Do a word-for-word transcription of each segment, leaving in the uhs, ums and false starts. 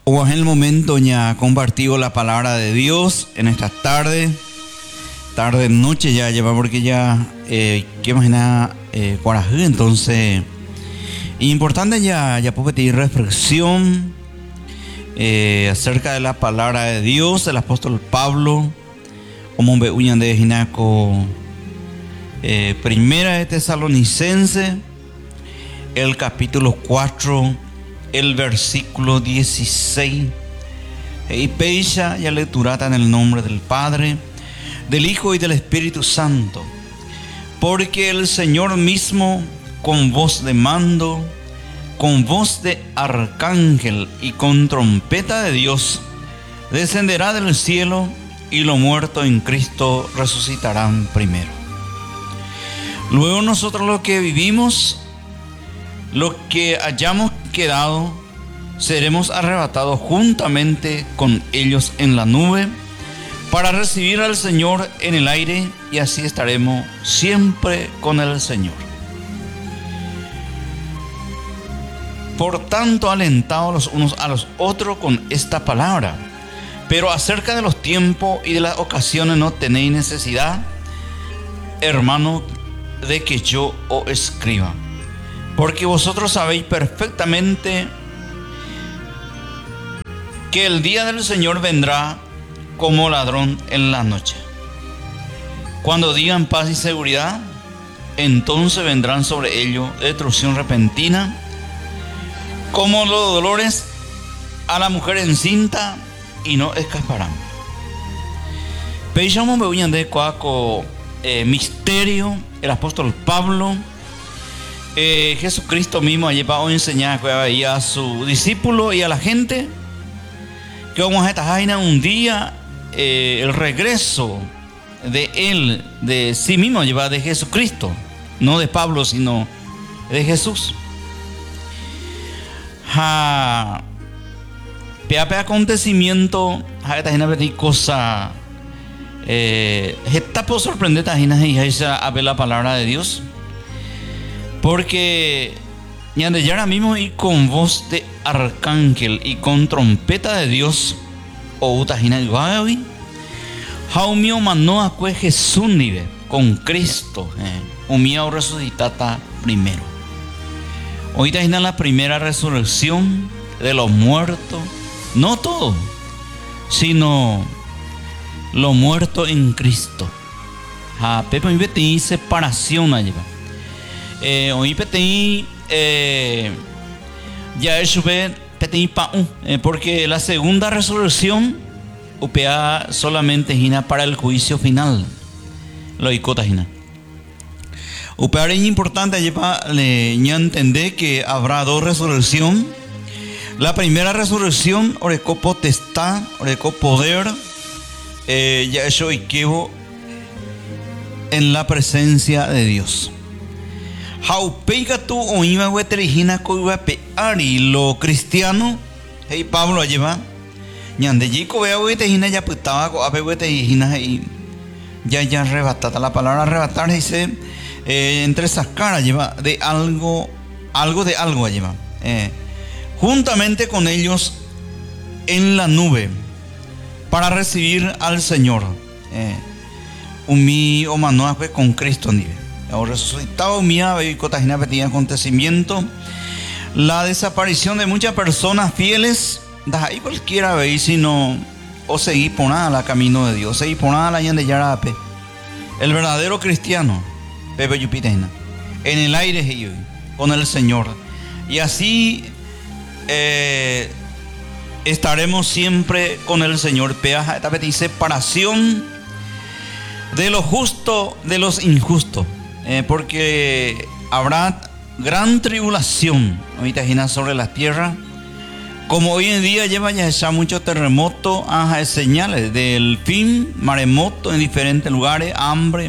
O es el momento ya compartido la palabra de Dios en esta tarde, tarde, noche ya lleva porque ya, eh, ¿qué imagina? Eh, Cuarajú, entonces, importante ya, ya puedo pedir reflexión eh, acerca de la palabra de Dios, el apóstol Pablo, como ve uñan de Ginaco, eh, primera de Tesalonicense, el capítulo cuatro, el versículo dieciséis. Y pecha ya lecturata en el nombre del Padre, del Hijo y del Espíritu Santo. Porque el Señor mismo, con voz de mando, con voz de arcángel y con trompeta de Dios, descenderá del cielo, y los muertos en Cristo resucitarán primero. Luego nosotros los que vivimos, los que hayamos quedado, seremos arrebatados juntamente con ellos en la nube para recibir al Señor en el aire, y así estaremos siempre con el Señor. Por tanto, alentados los unos a los otros con esta palabra. Pero acerca de los tiempos y de las ocasiones no tenéis necesidad, hermano, de que yo os escriba. Porque vosotros sabéis perfectamente que el día del Señor vendrá como ladrón en la noche. Cuando digan paz y seguridad, entonces vendrán sobre ellos destrucción repentina, como los dolores a la mujer encinta, y no escaparán. Peixamos me uñan de cuaco eh, misterio, el apóstol Pablo, eh, Jesucristo mismo allí para enseñar a su discípulo y a la gente que vamos a esta jaina un día, eh, el regreso de él, de sí mismo, lleva de Jesucristo, no de Pablo, sino de Jesús. Ha Peape acontecimiento, esta gente ve cosa, eh, está por sorprender esta gente a ver la palabra de Dios, porque ya de ahora mismo y con voz de arcángel y con trompeta de Dios, o esta gente guavi, jaumio manoa que Jesús nive con Cristo, humía o resucitata primero. Hoy está en la primera resurrección de los muertos. No todo, sino lo muerto en Cristo. Ha Pepe mi peti separación allá. Eh, hoy peti eh, ya es sube peti pa un porque la segunda resurrección upea solamente gina para el juicio final. Lo icota gina. Upea es importante allá para le ya entender que habrá dos resurrecciones. La primera resurrección, oreco potestad, oreco poder, eh, ya eso y quevo en la presencia de Dios. Jaupeiga tu oima weterigina coiba peari lo cristiano, hey Pablo lleva, ñande yico vea weterigina ya putaba co ape weterigina y ya ya arrebatada la palabra arrebatar dice eh, entre esas caras lleva de algo, algo de algo lleva. Eh, juntamente con ellos en la nube para recibir al Señor. Eh, Umi o manoa con Cristo nive. Ahora resucitado mía y cotajina petía acontecimiento. La desaparición de muchas personas fieles. Da ahí cualquiera veis sino o seguir por nada la camino de Dios. Seguir por nada la yan de Yarape. El verdadero cristiano, Pepe Yupitena, en el aire con el Señor. Y así Eh, estaremos siempre con el Señor. Peaja esta vez separación de lo justo de los injustos, eh, porque habrá gran tribulación ahorita sobre la tierra, como hoy en día lleva ya mucho terremoto, ajá, señales del fin, maremoto en diferentes lugares, hambre,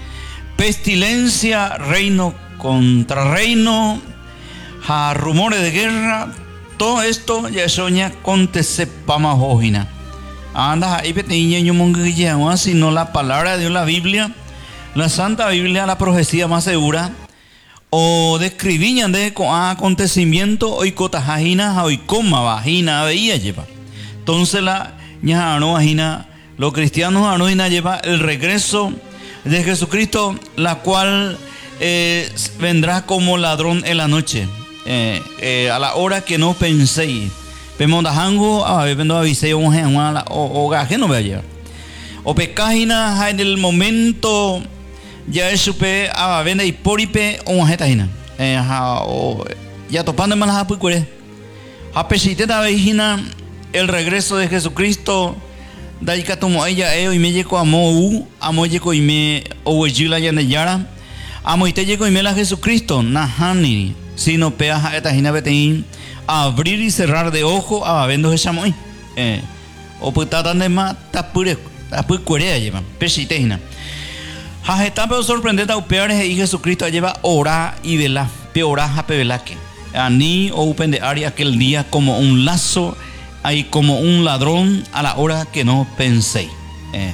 pestilencia, reino contra reino, a rumores de guerra. Todo esto ya soña con te sepama hojina. Anda ahí petiña yo monguilla, sino la palabra de Dios, la Biblia, la Santa Biblia, la profecía más segura. o describían de acontecimiento hoy cotajajina hoy coma vagina veía lleva. Entonces la ña no vagina los cristianos no lleva el regreso de Jesucristo, la cual eh, vendrá como ladrón en la noche, eh, eh, a la hora que no penséis. Pemondajango a vendo avisé un gen o o gaje no vaya. O pecajina en el momento ya es supe a venda y poripe o jetajina. Eh o ya topando más la puicure. A pesiteta vejina el regreso de Jesucristo. Daika tomo ella eo y me llego a mou, amo llego y me o yula ya yara. Amo y te llego y me la Jesucristo, nahani, sino peaja etajina betein, abrir y cerrar de ojo a vendo esa moi. Eh, o putata de más tapure, tapucurea lleva, pesitejina. Jajeta pero sorprendente a upeares y Jesucristo lleva ora y vela, peoraja pevelaque. Ani o upen de área aquel día como un lazo. Hay como un ladrón a la hora que no pensé. Eh.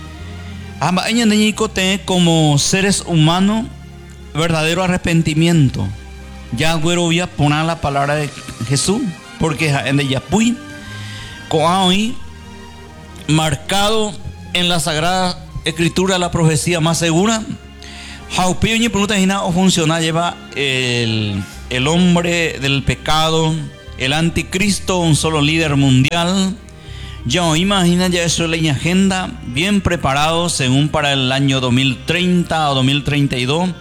Como seres humanos, verdadero arrepentimiento. Ya güero voy a poner la palabra de Jesús, porque en ella pui, hoy marcado en la Sagrada Escritura la profecía más segura. Jaupio y pregunta o funciona lleva el, el hombre del pecado. El anticristo, un solo líder mundial. Ya imagina ya eso es la agenda bien preparado según para el año dos mil treinta o dos mil treinta y dos.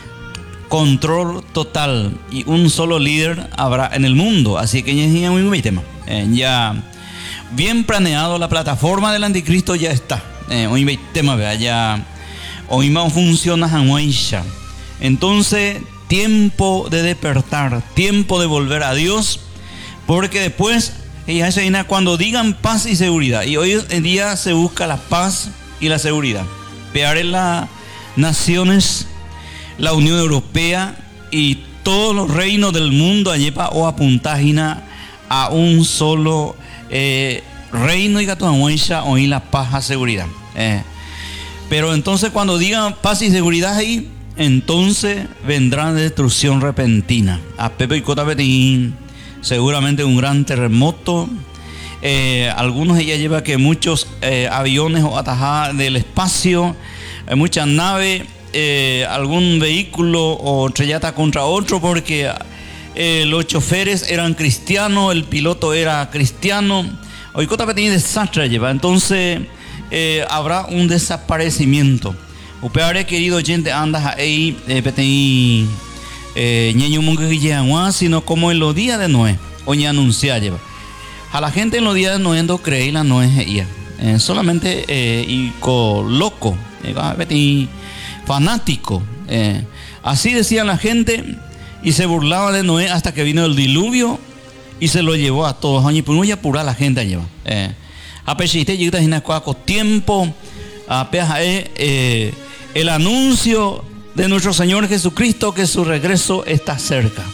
Control total y un solo líder habrá en el mundo. Así que ya muy muy tema. Eh, ya bien planeado la plataforma del anticristo ya está. Eh, hoy tema vea ya hoy más funciona ya. Entonces tiempo de despertar, tiempo de volver a Dios. Porque después, ella se viene cuando digan paz y seguridad. Y hoy en día se busca la paz y la seguridad. Pear en las naciones, la Unión Europea y todos los reinos del mundo allepa o apuntágina a un solo eh, reino y gatoamuesha o la paz y seguridad. Eh. Pero entonces cuando digan paz y seguridad ahí, entonces vendrá destrucción repentina. A Pepe y Cota Betín. Seguramente un gran terremoto. Eh, algunos ella lleva que muchos eh, aviones o atajadas del espacio, eh, muchas naves, eh, algún vehículo o estrellata contra otro, porque eh, los choferes eran cristianos, el piloto era cristiano. Hoy Cota tiene desastre lleva, entonces eh, habrá un desaparecimiento. Upeare querido gente anda ahí, eh, Eh, sino como en los días de Noé, hoy anuncia lleva. A la gente en los días de Noé no creí la Noé ella. Eh, solamente eh, y co loco, eh, fanático. Eh. Así decían la gente y se burlaba de Noé hasta que vino el diluvio y se lo llevó a todos. Años pues no ya pura la gente lleva. Eh. A pesar llega a tiempo, a eh, el anuncio de nuestro Señor Jesucristo que su regreso está cerca.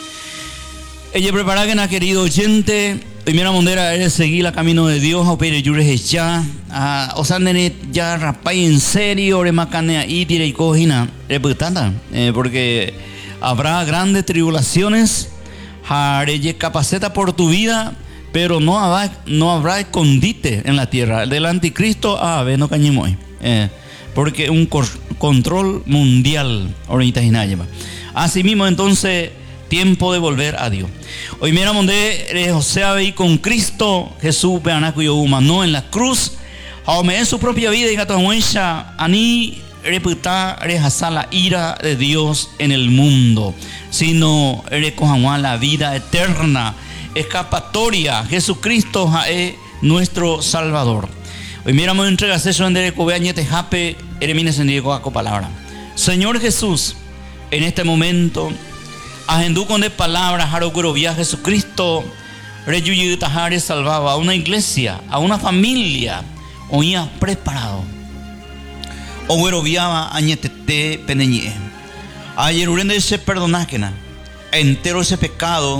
Ella prepara que na querido oyente, primera mondera es seguir la camino de Dios, a pedir yures ya, o sea, nene ya rapay en serio, remakane y tire y cojina, reputanda, porque habrá grandes tribulaciones, haré capaceta por tu vida, pero no habrá, no habrá escondite en la tierra. Del anticristo, a ver, no cañemos. Eh, porque un control mundial ahorita y nadie más. Asimismo, entonces, tiempo de volver a Dios. Hoy miramos de José Abey con Cristo Jesús peanaco y humano en la cruz. Ahora en su propia vida y gato muestra ani reputar rechazar la ira de Dios en el mundo, sino recojan la vida eterna, escapatoria. Jesucristo es nuestro Salvador. Hoy miramos entregas eso en Derecobeañete Jape, Eremines en Diego Aco palabra. Señor Jesús, en este momento, agendú con de palabras, Harocurovia Jesucristo, Reyuyi Tajare salvaba a una iglesia, a una familia, oía preparado. O güeroviaba añetete peneñe. Ayer urende ese perdonáquena, entero ese pecado,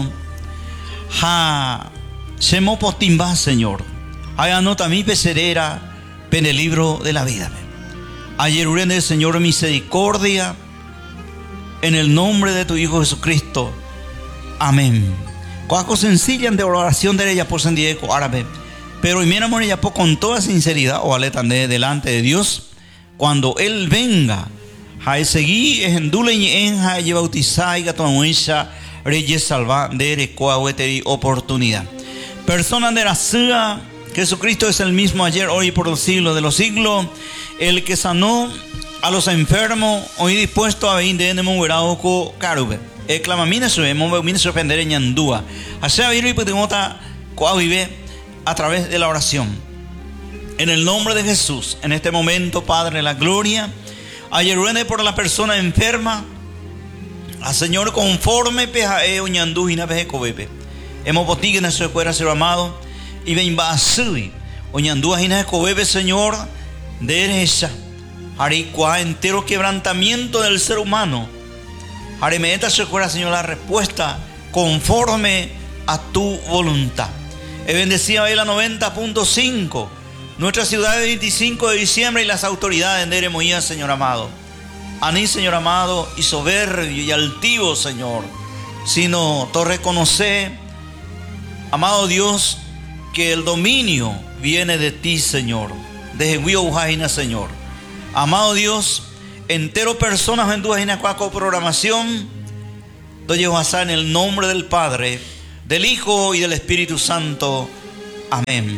ja, se mopotimba, Señor. Hay anota mi pecerera en el libro de la vida. Ayer urende el Señor misericordia en el nombre de tu Hijo Jesucristo. Amén. Cuaco sencilla de oración de ella por sendieco árabe. Pero y miramos ella con toda sinceridad o aletan de delante de Dios. Cuando Él venga, ha seguí en dule y en ha bautizar y gatoamuisha reyes salva de recuahueteri oportunidad. Persona de la ciudad, Jesucristo es el mismo ayer, hoy y por los siglos de los siglos. El que sanó a los enfermos, hoy dispuesto a venir de Nemuerauco Carube. Exclamamina su emo, mina sorprender en Yandúa. Así y putimota coavive a través de la oración. En el nombre de Jesús, en este momento, Padre de la gloria, ayer por la persona enferma, a Señor conforme pejae oñandú y nave cobepe. Hemos botiga en su escuela, ser amado, y ven basui, oñandú y nave cobepe, Señor, derecha. Haricua entero quebrantamiento del ser humano. Haremeta se fuera, Señor, la respuesta conforme a tu voluntad. He bendecido ahí la noventa punto cinco. Nuestra ciudad de veinticinco de diciembre y las autoridades de Eremoía, Señor amado. Aní, Señor amado, y soberbio y altivo, Señor. Sino tú reconoce, amado Dios, que el dominio viene de ti, Señor. De Huiaujaina, Señor. Amado Dios, entero personas en tu cuaco programación, doy a en el nombre del Padre, del Hijo y del Espíritu Santo. Amén.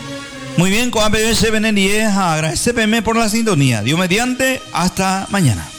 Muy bien, con A P B C Benelíes, agradeceme por la sintonía. Dios mediante, hasta mañana.